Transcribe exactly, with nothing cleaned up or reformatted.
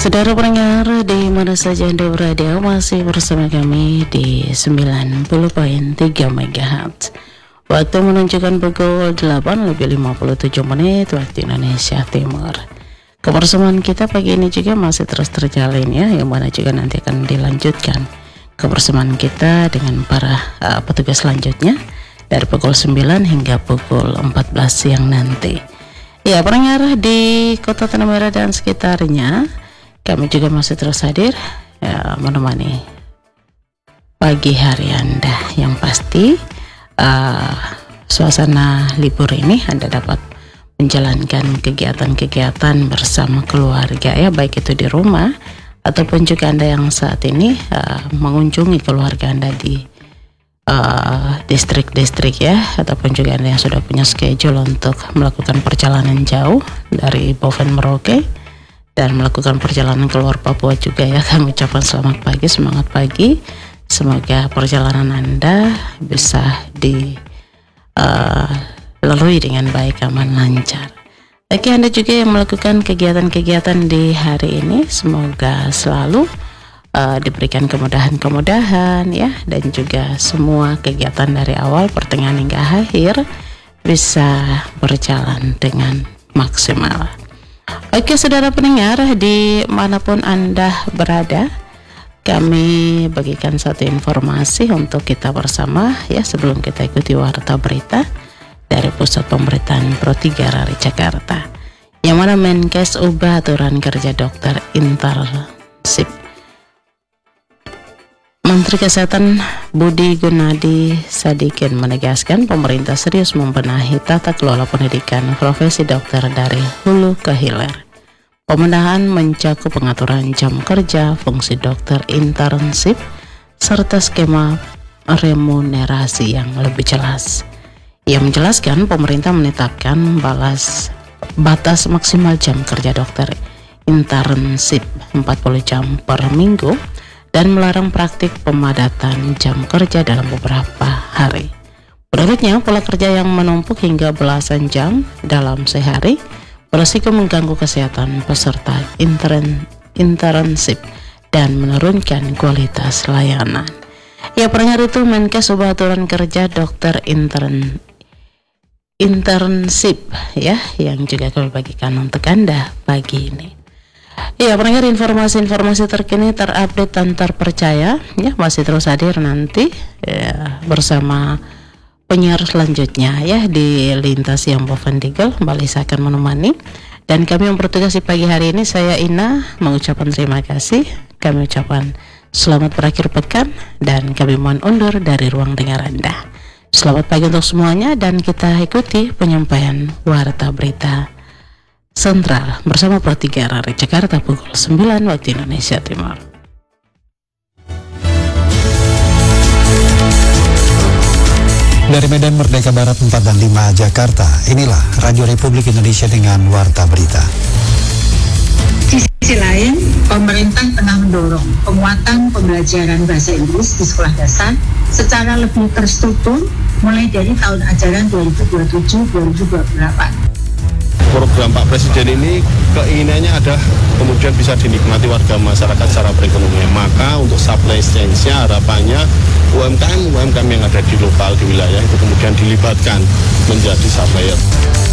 Saudara pendengar di mana saja Anda berada, masih bersama kami di sembilan puluh koma tiga megahertz. Waktu menunjukkan pukul delapan lebih lima puluh tujuh menit waktu Indonesia Timur. Kebersamaan kita pagi ini juga masih terus terjalin ya, yang mana juga nanti akan dilanjutkan kebersamaan kita dengan para uh, petugas selanjutnya dari pukul sembilan hingga pukul empat belas siang nanti. Ya, pendengar di Kota Tanah Merah dan sekitarnya, kami juga masih terus hadir ya, menemani pagi hari Anda. Yang pasti uh, suasana libur ini Anda dapat menjalankan kegiatan-kegiatan bersama keluarga ya, baik itu di rumah ataupun juga Anda yang saat ini uh, mengunjungi keluarga Anda di uh, distrik-distrik ya, ataupun juga Anda yang sudah punya schedule untuk melakukan perjalanan jauh dari Boven Merauke dan melakukan perjalanan keluar Papua juga ya. Kami ucapkan selamat pagi, semangat pagi. Semoga perjalanan Anda bisa dilalui uh, dengan baik, aman, lancar. Bagi Anda juga yang melakukan kegiatan-kegiatan di hari ini, semoga selalu uh, diberikan kemudahan-kemudahan ya, dan juga semua kegiatan dari awal, pertengahan hingga akhir bisa berjalan dengan maksimal. Oke, saudara pendengar, di manapun Anda berada, kami bagikan satu informasi untuk kita bersama ya, sebelum kita ikuti warta berita dari Pusat Pemberitaan Pro tiga R I Jakarta, yang mana Menkes ubah aturan kerja dokter internship. Menteri Kesehatan Budi Gunadi Sadikin menegaskan pemerintah serius membenahi tata kelola pendidikan profesi dokter dari hulu ke hilir. Pembenahan mencakup pengaturan jam kerja, fungsi dokter internship, serta skema remunerasi yang lebih jelas. Ia menjelaskan pemerintah menetapkan balas batas maksimal jam kerja dokter internship empat puluh jam per minggu dan melarang praktik pemadatan jam kerja dalam beberapa hari. Menurutnya, pola kerja yang menumpuk hingga belasan jam dalam sehari berisiko mengganggu kesehatan peserta intern, internship dan menurunkan kualitas layanan. Ya, pendengar, itu Menkes ubah aturan kerja dokter intern internship ya, yang juga kami bagikan untuk Anda pagi ini. Ya, pendengar, informasi-informasi terkini, terupdate dan terpercaya ya masih terus hadir nanti ya, bersama penyiar selanjutnya ya di Lintas Yang Boven Digel. Kembali saya akan menemani, dan kami yang bertugas di pagi hari ini, saya Ina, mengucapkan terima kasih. Kami ucapkan selamat berakhir pekan dan kami mohon undur dari ruang dengar Anda. Selamat pagi untuk semuanya, dan kita ikuti penyampaian warta berita Sentral bersama Pro tiga R I Jakarta pukul sembilan waktu Indonesia Timur. Dari Medan Merdeka Barat empat dan lima Jakarta, inilah Radio Republik Indonesia dengan warta berita. Di sisi lain, pemerintah tengah mendorong penguatan pembelajaran bahasa Inggris di sekolah dasar secara lebih terstruktur mulai dari tahun ajaran dua ribu dua puluh tujuh dua ribu dua puluh delapan. Program Pak Presiden ini keinginannya adalah kemudian bisa dinikmati warga masyarakat secara perekonomian. Maka untuk supply chain-nya harapannya U M K M U M K M yang ada di lokal, di wilayah itu kemudian dilibatkan menjadi supplier.